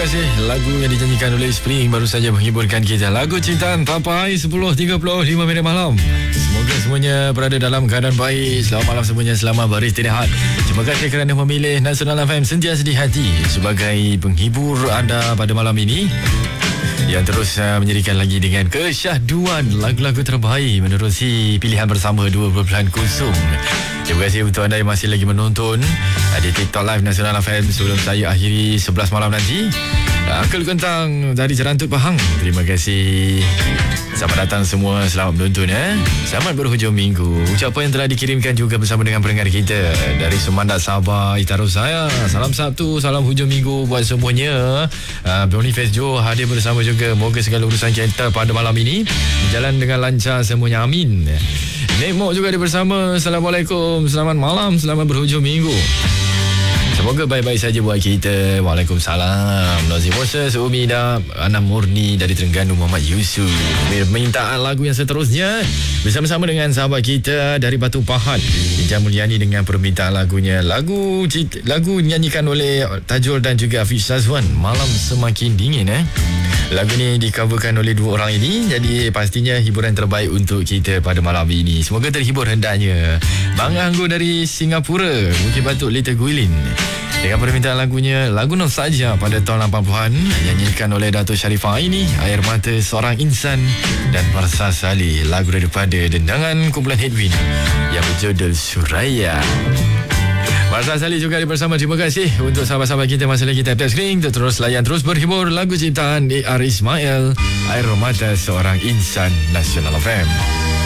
kasih. Lagu yang dinyanyikan oleh Spring baru saja menghiburkan kita. Lagu ciptaan Tapai 10.35 malam. Semoga semuanya berada dalam keadaan baik. Selamat malam semuanya, selamat beristirahat. Terima kasih kerana memilih Nasional FM sentiasa di hati sebagai penghibur anda pada malam ini, yang terus menjadikan lagi dengan kesyahduan lagu-lagu terbaik menerusi pilihan bersama 2.0. Terima kasih untuk anda yang masih lagi menonton di TikTok Live Nasional FM sebelum saya akhiri 11 malam nanti. Uncle Kentang dari Jerantut Pahang, terima kasih. Selamat datang semua, selamat menonton. Selamat berhujung minggu. Ucapan yang telah dikirimkan juga bersama dengan pendengar kita dari Semandak Sabah, Itaru saya. Salam Sabtu, salam hujung minggu buat semuanya. Boniface Joe hadir bersama juga. Moga segala urusan kita pada malam ini berjalan dengan lancar semuanya, amin. Nemo juga ada bersama. Assalamualaikum, selamat malam, selamat berhujung minggu. Semoga baik-baik saja buat kita. Waalaikumsalam. Nazim Moses, Umida, Ana Murni dari Terengganu, Muhammad Yusuf. Permintaan lagu yang seterusnya bersama-sama dengan sahabat kita dari Batu Pahat, Ijam Mulyani dengan permintaan lagunya. Lagu nyanyikan oleh Tajul dan juga Hafiz Sazwan, Malam Semakin Dingin. Lagu ni di-coverkan oleh dua orang ini, jadi pastinya hiburan terbaik untuk kita pada malam ini. Semoga terhibur hendaknya. Bang Anggur dari Singapura, Bukit Batuk, Little Guilin, dengan permintaan lagunya, lagu nostalgia pada tahun 80-an, nyanyikan oleh Dato' Sharifah ini, Air Mata Seorang Insan, dan Farsa Salih, lagu daripada dendangan kumpulan Headwind yang berjudul Suraya. Farsa Salih juga bersama. Terima kasih untuk sahabat-sahabat kita masa lagi tap screen untuk terus layan, terus berhibur. Lagu ciptaan A.R. Ismail, Air Mata Seorang Insan, Nasional FM.